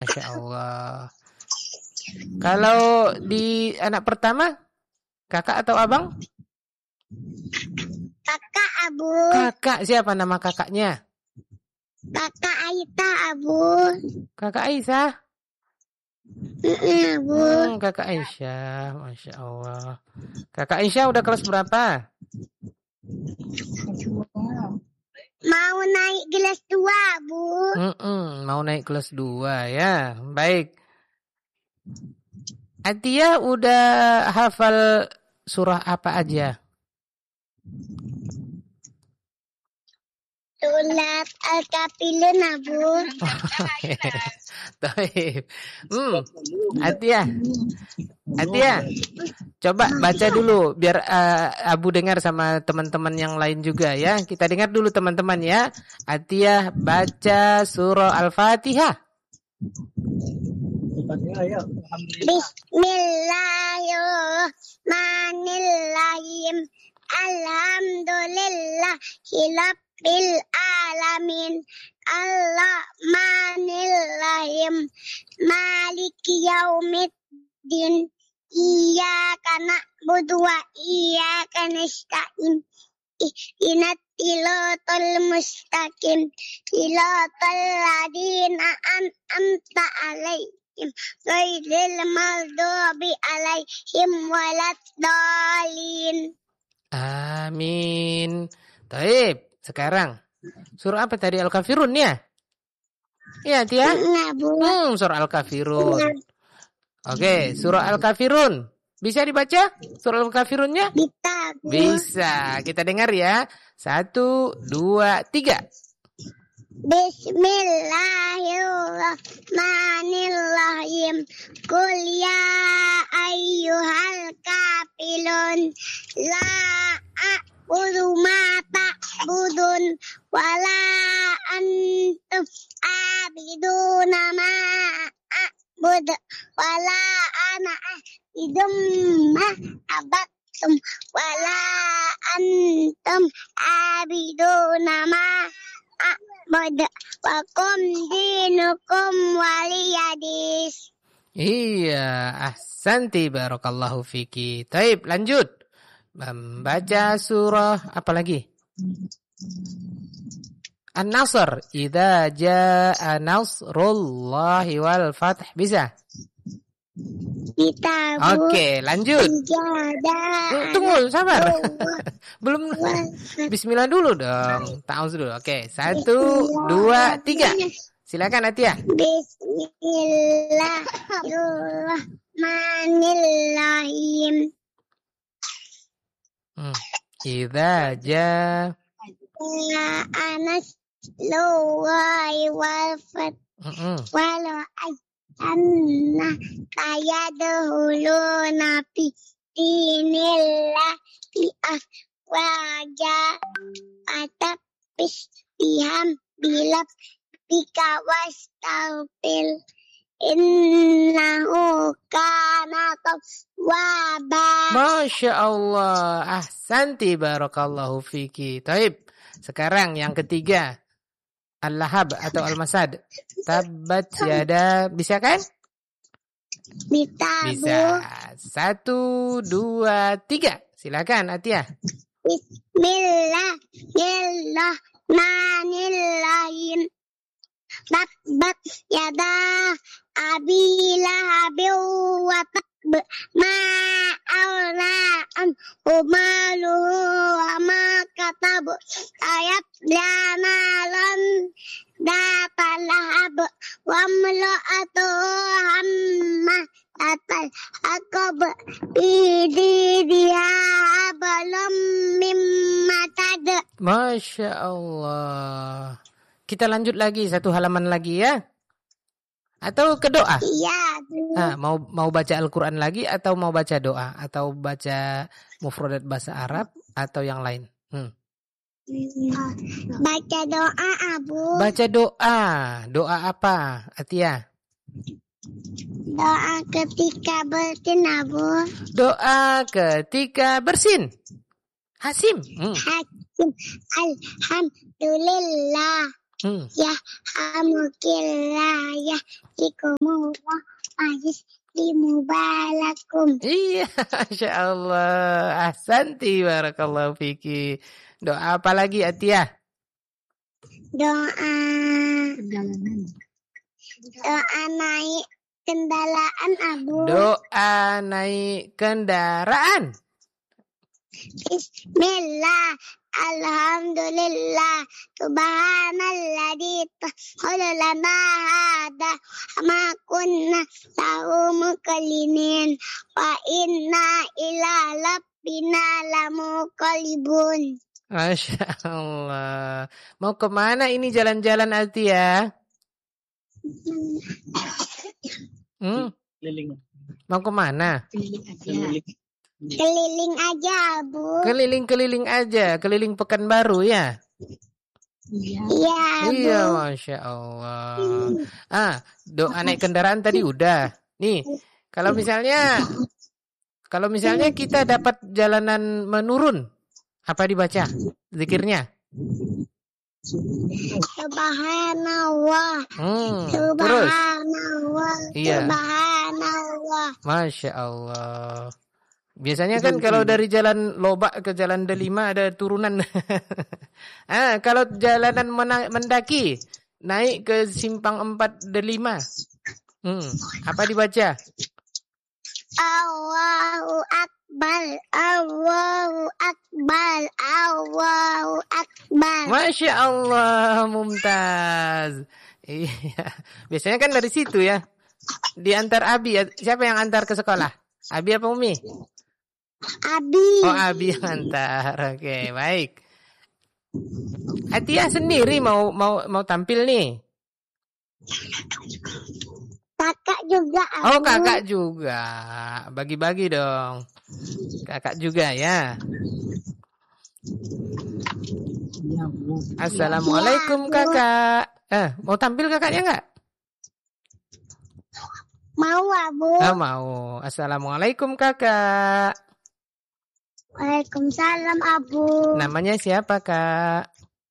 Masya Allah. Kalau di anak pertama, kakak atau abang? Kakak, Abu. Kakak, siapa nama kakaknya? Kakak Aisyah, Abu. Kakak Aisyah? Abu. Kakak Aisyah, Masya Allah. Kakak Aisyah udah kelas berapa? Mau naik kelas 2, Bu. Mau naik kelas 2 ya. Baik. Atia udah hafal surah apa aja? Surat Al-Kafirun, Abu. Baik. Atia, coba baca dulu biar Abu dengar sama teman-teman yang lain juga ya. Kita dengar dulu teman-teman ya. Atia baca surah Al-Fatihah. Bismillahirrahmanirrahim. Alhamdulillahirabbil alamin. Ar-Rahmanir-Rahim. Maliki yaumiddin. Iyyaka na'budu wa iyyaka nasta'in. Ihdinas siratal mustaqim. Siratal ladzina an'amta 'alaihim ghairil maghdubi 'alaihim waladdallin. Amin. Baik, sekarang surah apa tadi? Al-Kafirun ya? Iya, Tia? Surah Al-Kafirun. Oke, surah Al-Kafirun. Bisa dibaca surah Al-Kafirunnya? Bisa. Kita dengar ya. 1, 2, 3. Bismillahirrahmanirrahim. Qul ya ayyuhal kafirun la a'budu ma ta'budun wala antum abiduna ma a'budu wala ana abidum ma abattum wala antum abiduna ma a'budu wa kum dinukum waliyadis. Iya, ahsanti barakallahu fiki. Taib, lanjut. Membaca surah apa lagi? An-Nasr. Idza jaa nasrullahi wal fath. Bisa? Oke, lanjut. Tunggu, sabar. Belum. Bismillah dulu dong. Ta'awuz dulu. Oke, 1, 2, 3. Silakan Atia. Bismillahirrahmanirrahim. Idza jaa anas luwai wal fat walau anna kayadhuluna fi dinillah fi afwaja atapis biham bilab bika wastaghfir innahu kana tawwaba. Masya Allah. Ahsanti barakallahu fiki. Taib. Sekarang yang ketiga. Al-Lahab atau Al-Masad. Tabbat yada. Bisa kan? Bisa. 1, 2, 3. Silakan Atia. Bismillahirrahmanirrahim. Tabbat yada abi lahabin wa tab ma aghna anhu maluhu wa ma katab ayat lamalan data lahab wa mla'atu hamma atal akab bidiha balam mimma tad. Masya Allah. Kita lanjut lagi satu halaman lagi ya. Atau ke doa? Iya. Mau baca Al-Quran lagi atau mau baca doa? Atau baca mufradat bahasa Arab atau yang lain? Baca doa, Abu. Baca doa. Doa apa, Atia? Doa ketika bersin, Abu. Doa ketika bersin. Hasim. Hasim. Alhamdulillah. Yarhamukillah yahdikumullah limubalakum. Iya, Masya Allah. Ahsanti, barakallahu fiki. Doa apa lagi, Atiyah? Doa naik kendaraan, Abu. Doa naik kendaraan. Bismillah, alhamdulillah, subhanalladzi lana hada ma kunna lahu muqallinin wa inna ila rabbina lamunqalibun. Masya Allah. Mau kemana ini jalan-jalan, Atiyah? Keliling. Mau kemana? Keliling aja, Bu. Keliling-keliling aja, keliling Pekanbaru ya? Iya, Bu. Iya, Masya Allah. Doa naik kendaraan tadi udah. Nih, kalau misalnya kita dapat jalanan menurun, apa dibaca zikirnya? Subhanallah. Terus? Subhanallah. Iya. Subhanallah. Masya Allah. Biasanya kan kalau dari jalan Lobak ke jalan Delima ada turunan. Kalau jalanan mendaki, naik ke simpang 4 Delima. Apa dibaca? Allahu Akbar, Allahu Akbar, Allahu Akbar. Masya Allah, mumtaz. Iya, biasanya kan dari situ ya. Diantar Abi, siapa yang antar ke sekolah? Abi apa Umi? Abi. Oh, Abi yang antar. Oke, baik. Atiyah sendiri mau tampil nih. Kakak juga, Abu. Oh, kakak juga. Bagi-bagi dong. Kakak juga ya. Assalamualaikum, kakak. Mau tampil kakaknya enggak? Mau, Abu. Mau. Assalamualaikum, kakak. Waalaikumsalam, Abu. Namanya siapa, kak?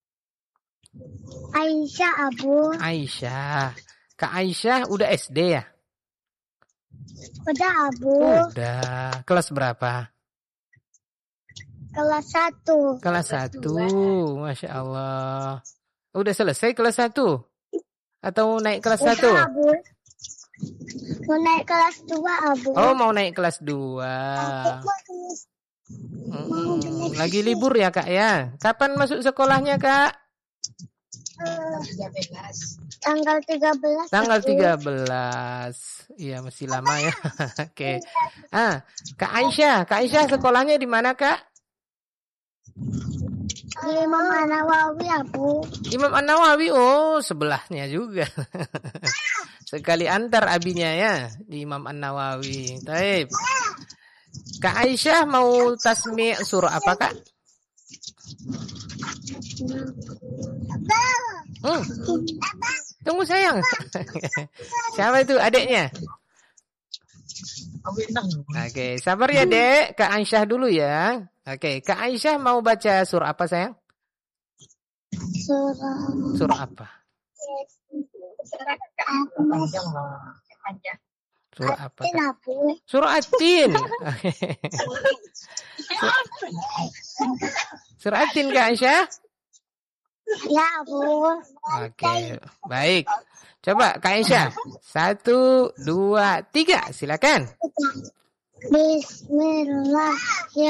Aisyah, Abu. Aisyah. Kak Aisyah udah SD ya? Udah, Abu. Udah. Kelas berapa? Kelas 1. Kelas 1. Masya Allah. Udah selesai kelas 1? Atau naik kelas 1? Udah, Abu. Mau naik kelas 2, Abu. Oh, mau naik kelas 2. Lagi libur ya, Kak ya? Kapan masuk sekolahnya, Kak? Tanggal 13. Tanggal 13. Iya, masih lama ya. Oke. Kak Aisyah sekolahnya di mana, Kak? Di Imam An-Nawawi, Abu. Imam An-Nawawi, oh sebelahnya juga. Sekali antar abinya ya di Imam An-Nawawi. Baik. Kak Aisyah mau tasmi' surah apa, Kak? Tunggu sayang. Siapa itu adiknya? Oke, sabar ya, Dek. Kak Aisyah dulu ya. Oke, Kak Aisyah mau baca surah apa, sayang? Surah apa? Surah apa? Surah At-Tin. Surah At-Tin, Kak Aisyah? Ya, Abu. Oke, baik. Coba Kak Aisyah. 1, 2, 3. Silakan. Bismillah.